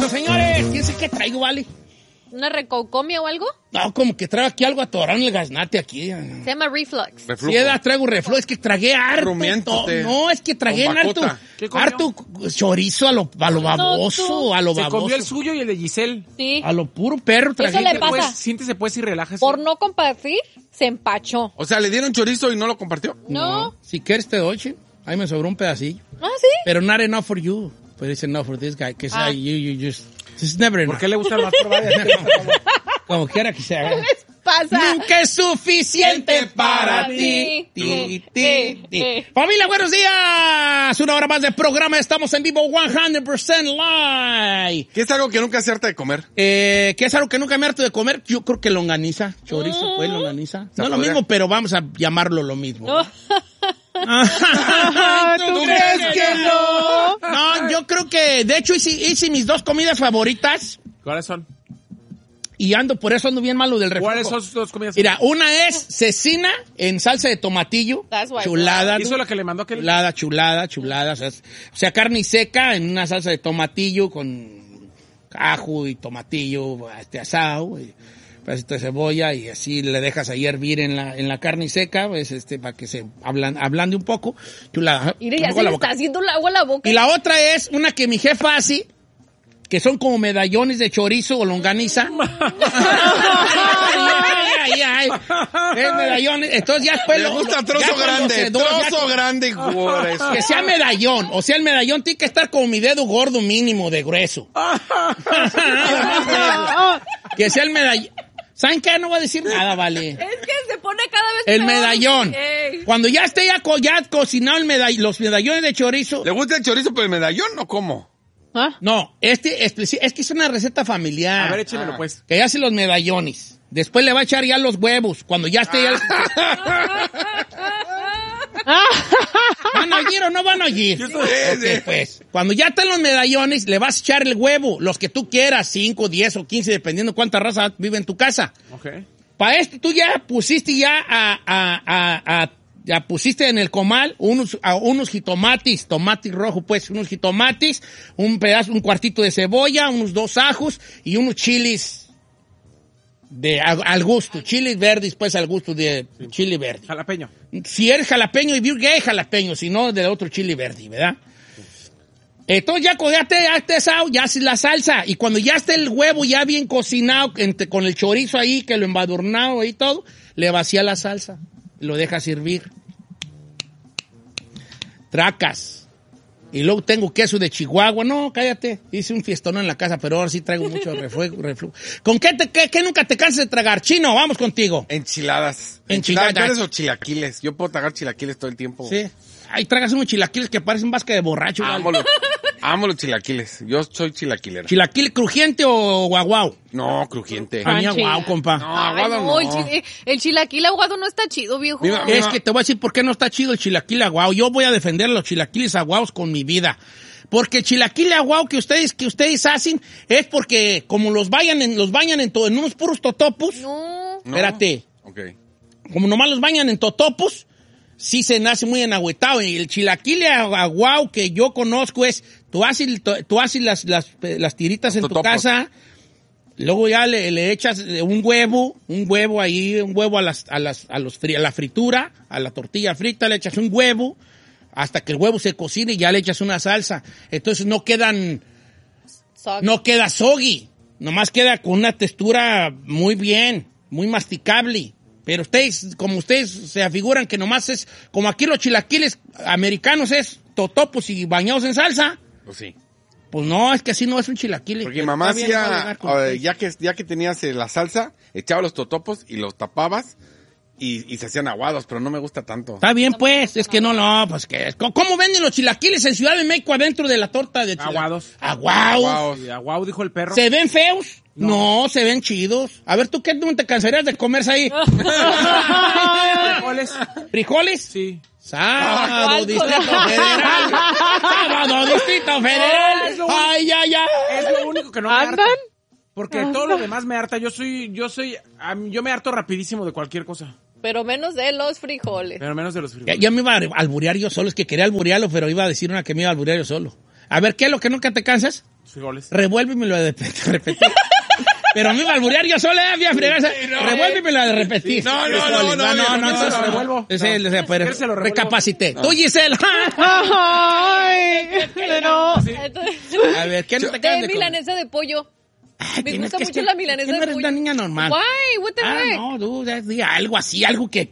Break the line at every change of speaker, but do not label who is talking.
Vámonos, señores. ¿Quién sabe qué traigo, vale?
¿Una recocomia o algo?
No, como que traigo aquí algo atorado en el gaznate aquí.
Se llama reflux.
Sí, traigo reflujo. Es que tragué harto. No, es que tragué harto chorizo a lo baboso, a lo
Se
baboso.
comió el suyo y el de Giselle.
Sí.
A lo puro perro tragué.
Eso le pasa.
Siéntese pues y relájese.
Por no compartir, se empachó.
O sea, ¿le dieron chorizo y no lo compartió?
No.
Si quieres te doy, che. Ahí me sobró un pedacillo.
Ah, ¿sí?
Pero not enough for you. But it's enough for this guy. Que you just... It's never enough.
¿Por qué le gusta más probar?
Como quiera que se haga.
¿Qué les pasa?
Nunca es suficiente para
ti.
Familia, buenos días. Una hora más de programa. Estamos en vivo 100% live.
¿Qué es algo que nunca se harta de comer?
¿Qué es algo que nunca me harto de comer? Yo creo que longaniza. Chorizo, pues, longaniza. No es lo mismo, pero vamos a llamarlo lo mismo.
No.
¿Tú crees que no? No, yo creo que, de hecho, hice mis dos comidas favoritas.
¿Cuáles son?
Y por eso ando bien malo del refresco.
¿Cuáles son sus dos comidas?
Mira, una es cecina en salsa de tomatillo. Chulada.
¿Hizo la que le mandó aquel?
Chulada. O sea, carne seca en una salsa de tomatillo con ajo y tomatillo asado. Pedacito de cebolla y así le dejas ahí hervir en la carne seca, pues para que se ablande un poco. Chulada.
Mire, ya se le está haciendo el agua a la boca.
Y la otra es una que mi jefa hace, que son como medallones de chorizo o longaniza. Es medallones. Entonces ya después
le gusta trozo grande.
Que sea medallón. O sea, el medallón tiene que estar como mi dedo gordo mínimo de grueso. Que sea el medallón. ¿Saben qué? No voy a decir nada, vale.
Es que se pone cada vez
el
peor.
Medallón. Cuando ya esté ya cocinado los medallones de chorizo.
¿Le gusta el chorizo por el medallón o cómo?
¿Ah? No, es que es una receta familiar.
A ver, échemelo pues.
Que hace los medallones. Después le va a echar ya los huevos. Cuando ya esté ya... ¿Van a oír o no van a oír? Okay, pues. Cuando ya están los medallones, le vas a echar el huevo, los que tú quieras, 5, 10 o 15, dependiendo cuánta raza vive en tu casa.
Okay.
Para esto tú ya pusiste ya pusiste en el comal unos jitomates, tomate rojo, pues, unos jitomates, un cuartito de cebolla, unos 2 ajos y unos chiles al gusto, chiles verdes, pues, al gusto de chile verde.
Jalapeño.
Si eres jalapeño y virgay, jalapeño, si no, del otro chile verde, ¿verdad? Entonces ya esté asado, ya haces la salsa, y cuando ya esté el huevo ya bien cocinado, con el chorizo ahí, que lo embadurnado y todo, le vacía la salsa, lo dejas servir. Tracas. Y luego tengo queso de Chihuahua. No, cállate. Hice un fiestón en la casa, pero ahora sí traigo mucho reflujo. ¿Con qué nunca te cansas de tragar? Chino, vamos contigo.
Enchiladas.
Enchiladas
o chilaquiles. Yo puedo tragar chilaquiles todo el tiempo.
Sí. Ahí tragas unos chilaquiles que parecen vasca de borracho.
Amo los chilaquiles. Yo soy chilaquilero.
¿Chilaquil crujiente o guaguao?
No, crujiente.
A mí aguado, compa.
No, aguado no.
El chilaquil aguado no está chido, viejo.
Es que te voy a decir por qué no está chido el chilaquil aguado. Yo voy a defender los chilaquiles aguados con mi vida. Porque el chilaquil aguado que ustedes hacen es porque como los bañan en unos puros totopos.
No.
Espérate.
Okay.
Como nomás los bañan en totopos, sí se nace muy enagüetado. Y el chilaquil aguao que yo conozco es, tú haces las tiritas en tu casa, luego ya le echas un huevo a la fritura, a la tortilla frita, le echas un huevo, hasta que el huevo se cocine y ya le echas una salsa. Entonces no queda soggy, nomás queda con una textura muy bien, muy masticable. Pero ustedes se afiguran que nomás es, como aquí los chilaquiles americanos es totopos y bañados en salsa.
Pues sí.
Pues no, es que así no es un chilaquil.
Porque mamá hacía, ya que tenías la salsa, echaba los totopos y los tapabas y se hacían aguados, pero no me gusta tanto.
Está bien, pues, es que no, pues que... ¿Cómo venden los chilaquiles en Ciudad de México adentro de la torta de chilaquiles?
Aguados. Aguados, dijo el perro.
¿Se ven feos? No, se ven chidos. A ver, ¿tú qué no te cansarías de comerse ahí? ¿Frijoles?
Sí.
Sábado, Distrito Federal. Sábado, Distrito Federal. Ay, ya.
Es lo único que no me harta. Porque todo lo demás me harta. Yo me harto rapidísimo de cualquier cosa.
Pero menos de los frijoles.
Pero menos de los frijoles.
Ya me iba a alburear yo solo. Es que quería alburearlo, pero iba a decir una que me iba a alburear yo solo. A ver, ¿qué es lo que nunca te cansas?
Frijoles.
Revuélvemelo de repetir. Pero a mí balburear yo solo voy a fregar. Revuélvemelo de repetir.
No.
Se lo revuelvo.
Recapacité. Tú, Giselle.
Ay, no.
A ver, ¿qué no te
De
cansas de
milanesa de pollo.
Ay,
Me
tienes
gusta
que-
mucho la milanesa
que no
de
eres
pollo.
una niña normal.
Why? What the heck?
No, dude, diga algo así, algo que